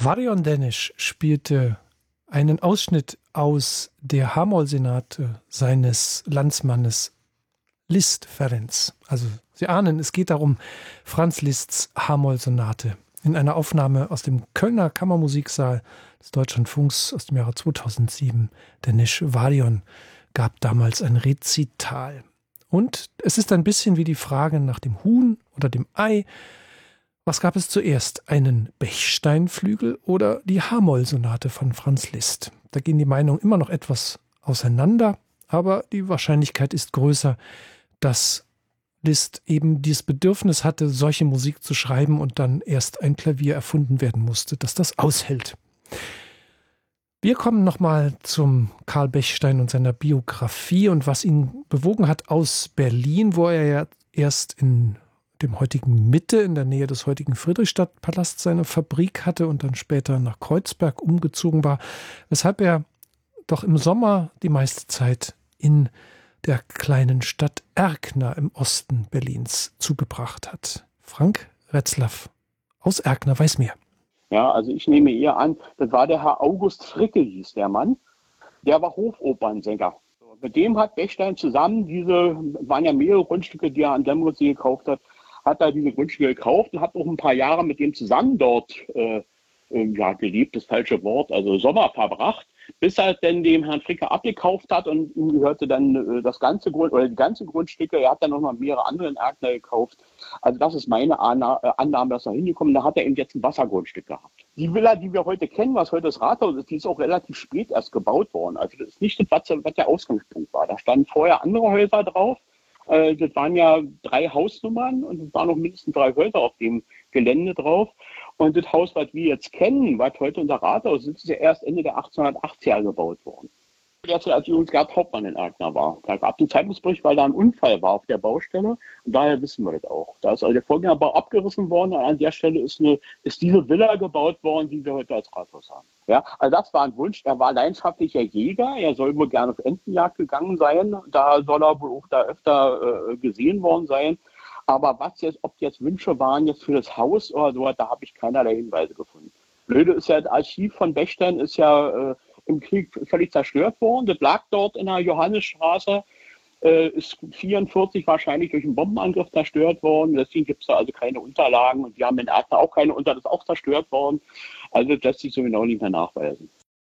Varion Danish spielte einen Ausschnitt aus der H-Moll-Sonate seines Landsmannes Liszt Ferenc. Also Sie ahnen, es geht darum, Franz Liszts H-Moll-Sonate in einer Aufnahme aus dem Kölner Kammermusiksaal des Deutschlandfunks aus dem Jahre 2007. Danish Varion gab damals ein Rezital. Und es ist ein bisschen wie die Frage nach dem Huhn oder dem Ei. Was gab es zuerst, einen Bechsteinflügel oder die H-Moll-Sonate von Franz Liszt? Da gehen die Meinungen immer noch etwas auseinander, aber die Wahrscheinlichkeit ist größer, dass Liszt eben dieses Bedürfnis hatte, solche Musik zu schreiben und dann erst ein Klavier erfunden werden musste, das das aushält. Wir kommen nochmal zum Karl Bechstein und seiner Biografie und was ihn bewogen hat aus Berlin, wo er ja erst in dem heutigen Mitte, in der Nähe des heutigen Friedrichstadtpalasts, seine Fabrik hatte und dann später nach Kreuzberg umgezogen war, weshalb er doch im Sommer die meiste Zeit in der kleinen Stadt Erkner im Osten Berlins zugebracht hat. Frank Retzlaff aus Erkner weiß mehr. Ja, also ich nehme eher an, das war der Herr August Fricke, hieß der Mann. Der war Hofopernsänger. Mit dem hat Bechstein zusammen waren ja mehrere Grundstücke, die er an Lemgosi gekauft hat er diese Grundstücke gekauft und hat noch ein paar Jahre mit dem zusammen dort gelebt, das falsche Wort, also Sommer verbracht, bis er dann dem Herrn Fricke abgekauft hat und ihm gehörte dann die ganzen Grundstücke. Er hat dann noch mal mehrere andere in Erkner gekauft. Also das ist meine Annahme, dass er hingekommen ist. Da hat er eben jetzt ein Wassergrundstück gehabt. Die Villa, die wir heute kennen, was heute das Rathaus ist, die ist auch relativ spät erst gebaut worden. Also das ist nicht das, was der Ausgangspunkt war. Da standen vorher andere Häuser drauf. Das waren ja 3 Hausnummern und es waren noch mindestens 3 Häuser auf dem Gelände drauf. Und das Haus, was wir jetzt kennen, was heute unser Rathaus ist, ist ja erst Ende der 1880er gebaut worden. Derzeit, als übrigens Gerd Hauptmann in Erkner war. Da gab es einen Zeitungsbericht, weil da ein Unfall war auf der Baustelle. Und daher wissen wir das auch. Da ist also der Vorgängerbau abgerissen worden und an der Stelle ist diese Villa gebaut worden, die wir heute als Rathaus haben. Ja, also das war ein Wunsch. Er war leidenschaftlicher Jäger. Er soll wohl gerne auf Entenjagd gegangen sein. Da soll er wohl auch da öfter gesehen worden sein. Aber ob jetzt Wünsche waren jetzt für das Haus oder so, da habe ich keinerlei Hinweise gefunden. Blöde ist ja, das Archiv von Bechstein ist ja im Krieg völlig zerstört worden. Das lag dort in der Johannisstraße, ist 1944 wahrscheinlich durch einen Bombenangriff zerstört worden. Deswegen gibt es da also keine Unterlagen und die haben in Erkner auch keine Unterlagen, das ist auch zerstört worden. Also das lässt sich so genau nicht mehr nachweisen.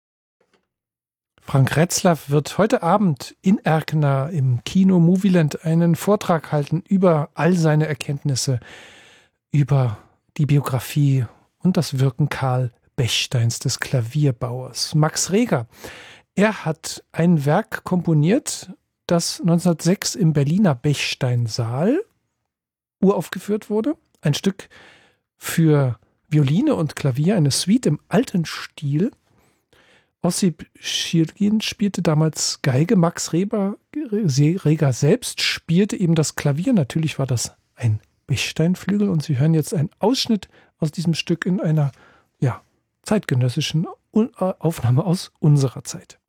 Frank Retzlaff wird heute Abend in Erkner im Kino Movieland einen Vortrag halten über all seine Erkenntnisse über die Biografie und das Wirken Karl Bechsteins, des Klavierbauers. Max Reger, er hat ein Werk komponiert, das 1906 im Berliner Bechsteinsaal uraufgeführt wurde. Ein Stück für Violine und Klavier, eine Suite im alten Stil. Ossip Schirgin spielte damals Geige, Max Reger selbst spielte eben das Klavier. Natürlich war das ein Bechsteinflügel und Sie hören jetzt einen Ausschnitt aus diesem Stück in einer zeitgenössischen Aufnahme aus unserer Zeit.